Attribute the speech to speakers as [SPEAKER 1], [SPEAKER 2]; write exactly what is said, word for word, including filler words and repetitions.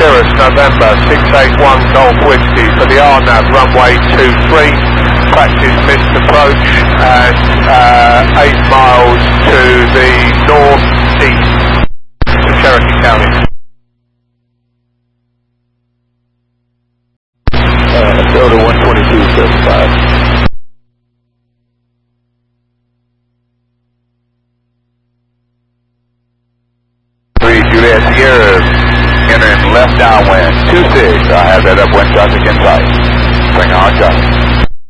[SPEAKER 1] Cirrus November six eight one Golf Whiskey for the R NAV runway two three, practice missed approach and uh, eight miles to the northeast to Cherokee County.
[SPEAKER 2] Uh, Delta one twenty-two seventy-five.
[SPEAKER 3] three Juliet Sierra, entering left downwind, two six. I have that upwind traffic in sight. Bring on traffic.